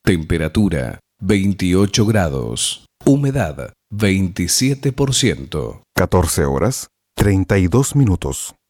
Temperatura 28 grados. Humedad 27%. 14 horas, 32 minutos.